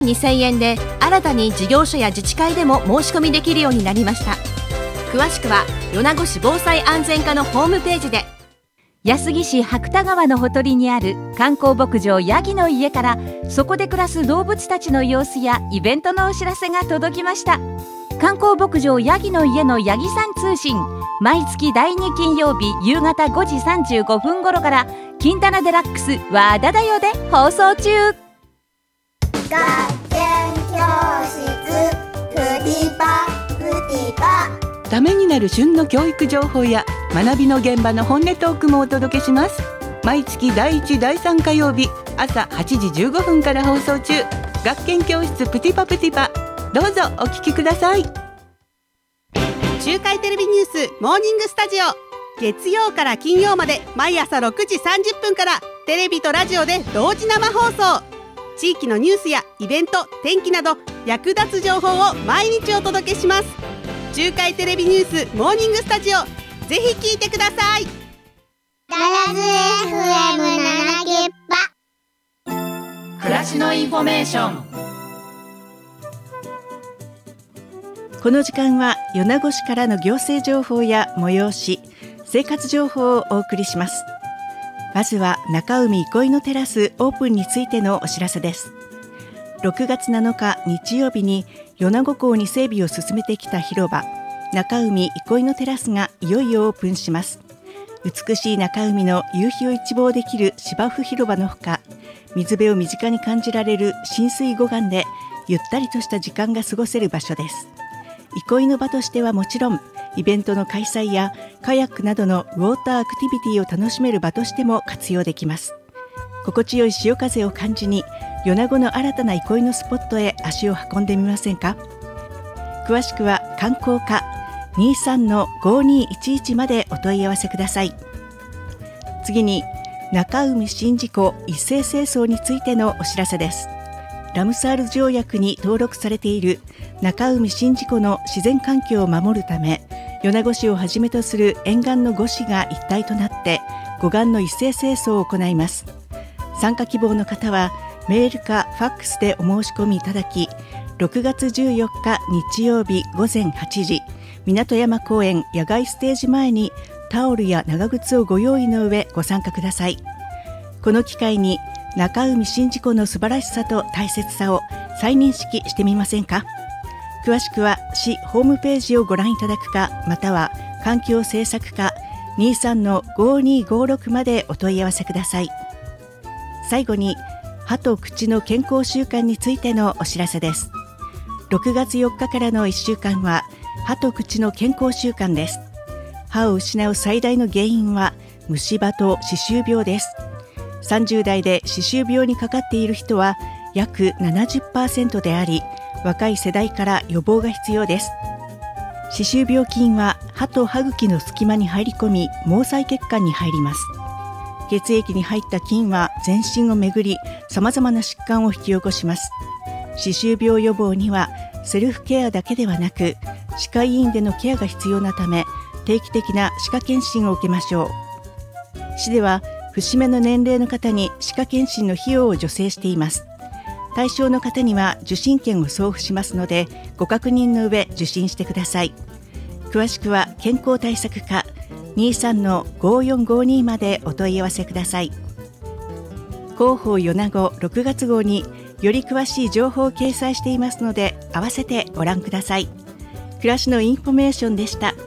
2000円で新たに事業所や自治会でも申し込みできるようになりました。詳しくは米子市防災安全課のホームページで。 安来市白田川のほとりにある観光牧場ヤギの家から、そこで暮らす動物たちの様子やイベントのお知らせが届きました。観光牧場ヤギの家のヤギさん通信、毎月第2金曜日夕方5時35分頃から金棚デラックスわーだだよで放送中。 学研教室プティパプティパ。 ためになる旬の教育情報や学びの現場の本音トークもお届けします。毎月第1、第3火曜日朝8時15分から放送中。学研教室プティパプティパ、どうぞお聞きください。 中海テレビニュースモーニングスタジオ、月曜から金曜まで毎朝6時30分からテレビとラジオで同時生放送。地域のニュースやイベント、天気など役立つ情報を毎日お届けします。中海テレビニュースモーニングスタジオ、ぜひ聞いてください。 ガラズ FM7 ゲッパ。 暮らしのインフォメーション。 この時間は米子市からの行政情報や催し、生活情報をお送りします。まずは中海憩いのテラスオープンについてのお知らせです。6月7日日曜日に米子港に整備を進めてきた広場、中海憩いのテラスがいよいよオープンします。美しい中海の夕日を一望できる芝生広場のほか、水辺を身近に感じられる親水護岸でゆったりとした時間が過ごせる場所です。憩いの場としてはもちろん、イベントの開催やカヤックなどのウォーターアクティビティを楽しめる場としても活用できます。心地よい潮風を感じに、米子の新たな憩いのスポットへ足を運んでみませんか。詳しくは観光課 23-5211 までお問い合わせください。次に中海宍道湖一斉清掃についてのお知らせです。ラムサール条約に登録されている中海宍道湖の自然環境を守るため、米子市をはじめとする沿岸の5市が一体となって護岸の一斉清掃を行います。参加希望の方はメールかファックスでお申し込みいただき、6月14日日曜日午前8時、港山公園野外ステージ前にタオルや長靴をご用意の上ご参加ください。この機会に中海宍道湖の素晴らしさと大切さを再認識してみませんか。詳しくは市ホームページをご覧いただくか、または環境政策課 23-5256 までお問い合わせください。最後に歯と口の健康習慣についてのお知らせです。6月4日からの1週間は歯と口の健康習慣です。歯を失う最大の原因は虫歯と歯周病です。30代で歯周病にかかっている人は約 70% であり、若い世代から予防が必要です。歯周病菌は歯と歯茎の隙間に入り込み、毛細血管に入ります。血液に入った菌は全身を巡り、様々な疾患を引き起こします。歯周病予防にはセルフケアだけではなく、歯科医院でのケアが必要なため、定期的な歯科検診を受けましょう。市では節目の年齢の方に歯科検診の費用を助成しています。対象の方には受診券を送付しますので、ご確認の上受診してください。詳しくは健康対策課 23-5452 までお問い合わせください。広報米子6月号により詳しい情報を掲載していますので、合わせてご覧ください。暮らしのインフォメーションでした。